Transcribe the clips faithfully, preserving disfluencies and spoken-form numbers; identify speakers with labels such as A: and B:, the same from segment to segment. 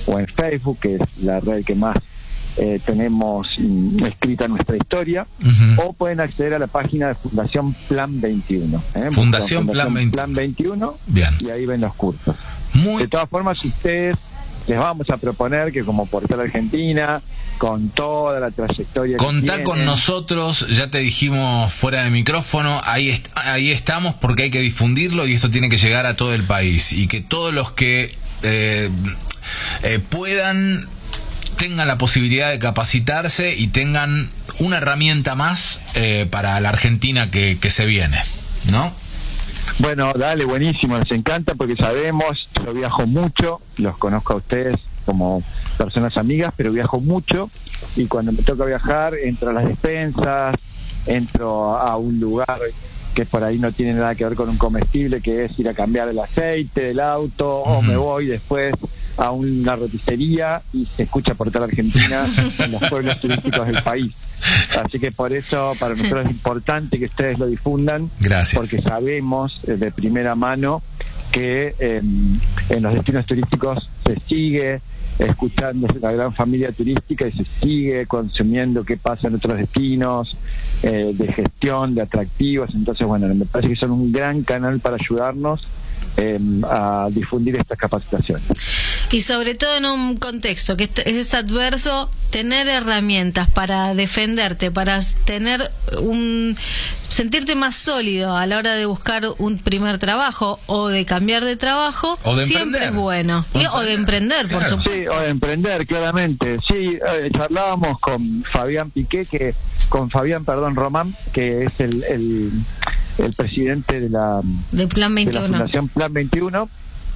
A: o en Facebook, que es la red que más eh, tenemos mm, escrita nuestra historia, uh-huh. o pueden acceder a la página de Fundación Plan veintiuno. ¿eh?
B: Fundación, Fundación Plan veintiuno.
A: Plan veintiuno.
B: Bien.
A: Y ahí ven los cursos.
B: Muy...
A: De todas formas, ustedes les vamos a proponer que como Portal Argentina, con toda la trayectoria
B: contá
A: que
B: con
A: tienen,
B: nosotros, ya te dijimos fuera de micrófono, ahí, est- ahí estamos porque hay que difundirlo y esto tiene que llegar a todo el país y que todos los que eh, eh, puedan tengan la posibilidad de capacitarse y tengan una herramienta más eh, para la Argentina que, que se viene, ¿no?
A: Bueno, dale, buenísimo, nos encanta porque sabemos, yo viajo mucho, los conozco a ustedes como personas amigas, pero viajo mucho y cuando me toca viajar entro a las despensas, entro a un lugar que por ahí no tiene nada que ver con un comestible, que es ir a cambiar el aceite del auto, uh-huh. o me voy después a una roticería y se escucha Portal Argentina en los pueblos turísticos del país. Así que por eso para nosotros es importante que ustedes lo difundan.
B: Gracias.
A: Porque sabemos eh, de primera mano que eh, en los destinos turísticos se sigue escuchando la gran familia turística y se sigue consumiendo qué pasa en otros destinos, eh, de gestión, de atractivos. Entonces, bueno, me parece que son un gran canal para ayudarnos eh, a difundir estas capacitaciones.
C: Y sobre todo en un contexto que es adverso, tener herramientas para defenderte, para tener un sentirte más sólido a la hora de buscar un primer trabajo o de cambiar de trabajo,
B: o de
C: siempre es bueno. Y, o de emprender,
B: claro.
C: por supuesto.
A: Sí, o de emprender, claramente. Sí, eh, charlábamos con Fabián Piqué, que con Fabián, perdón, Román, que es el, el, el presidente de la,
C: de Plan veintiuno.
A: De la Fundación Plan veintiuno.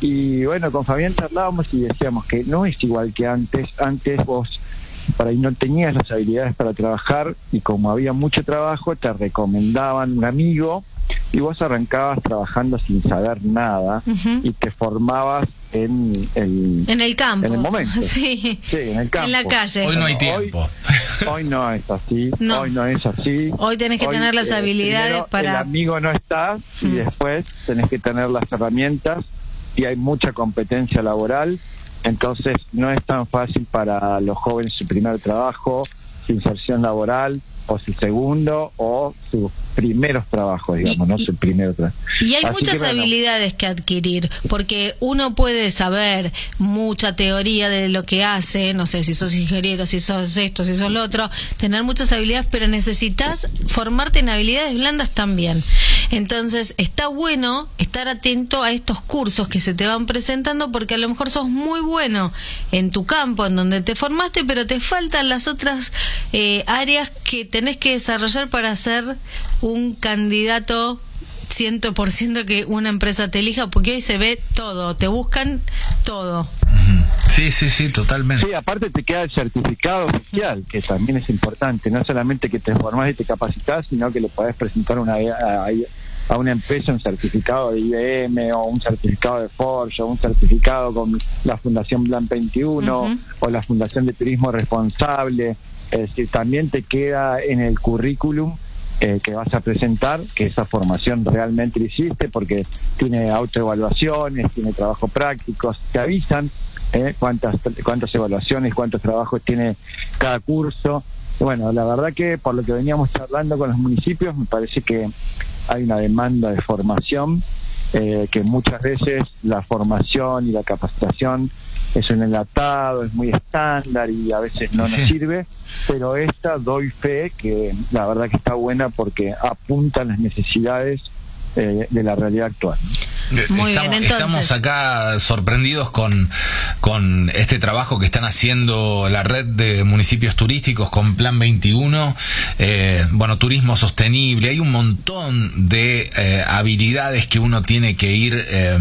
A: Y bueno, con Fabián charlábamos y decíamos que no es igual que antes. Antes vos por ahí no tenías las habilidades para trabajar y como había mucho trabajo te recomendaban un amigo y vos arrancabas trabajando sin saber nada, uh-huh. y te formabas en el,
C: en el campo,
A: en el momento.
C: Sí.
A: Sí, en el campo.
C: En la calle.
B: Hoy no hay tiempo.
A: Hoy, hoy no es así.
C: No.
A: Hoy no es así.
C: Hoy tenés que
A: hoy,
C: tener las
A: eh,
C: habilidades para...
A: El amigo no está y mm. después tenés que tener las herramientas y hay mucha competencia laboral. Entonces no es tan fácil para los jóvenes su primer trabajo, su inserción laboral, o su segundo, o sus primeros trabajos, digamos,
C: y,
A: no
C: y,
A: su primer trabajo.
C: Y hay
A: Así
C: muchas
A: que, bueno,
C: habilidades que adquirir, porque uno puede saber mucha teoría de lo que hace, no sé, si sos ingeniero, si sos esto, si sos lo otro, tener muchas habilidades, pero necesitas formarte en habilidades blandas también. Entonces, está bueno estar atento a estos cursos que se te van presentando, porque a lo mejor sos muy bueno en tu campo, en donde te formaste, pero te faltan las otras eh, áreas que tenés que desarrollar para ser un candidato cien por ciento que una empresa te elija, porque hoy se ve todo, te buscan todo.
B: Sí, sí, sí, totalmente.
A: Sí, aparte te queda el certificado oficial, que también es importante, no solamente que te formás y te capacitas, sino que le podés presentar una, a, a una empresa un certificado de I B M o un certificado de Forge o un certificado con la Fundación Plan veintiuno, uh-huh. o la Fundación de Turismo Responsable. Es decir, también te queda en el currículum eh, que vas a presentar que esa formación realmente la hiciste, porque tiene autoevaluaciones, tiene trabajo prácticos, te avisan eh, cuántas cuántas evaluaciones, cuántos trabajos tiene cada curso. Y bueno, la verdad que por lo que veníamos charlando con los municipios, me parece que hay una demanda de formación, eh, que muchas veces la formación y la capacitación es un enlatado, es muy estándar y a veces no
B: sí.
A: nos sirve, pero esta doy fe que la verdad que está buena porque apunta a las necesidades eh, de la realidad actual.
C: Muy
B: estamos,
C: bien, entonces.
B: Estamos acá sorprendidos con, con este trabajo que están haciendo la red de municipios turísticos con Plan veintiuno, eh, bueno, turismo sostenible, hay un montón de eh, habilidades que uno tiene que ir eh,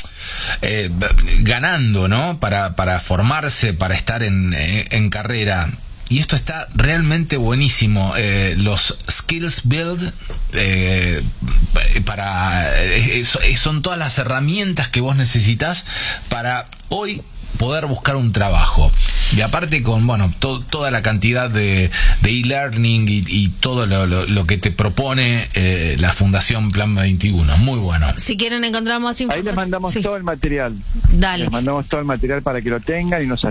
B: eh, ganando, ¿no? Para, para formarse, para estar en, en carrera. Y esto está realmente buenísimo. Eh, los Skills Build, eh, para eh, son todas las herramientas que vos necesitas para hoy poder buscar un trabajo. Y aparte con, bueno, to, toda la cantidad de, de e-learning y, y todo lo, lo, lo que te propone eh, la Fundación Plan veintiuno. Muy bueno.
C: Si quieren encontrar más información.
A: Ahí les mandamos sí. todo el material.
C: Dale.
A: Les mandamos todo el material para que lo tengan y nos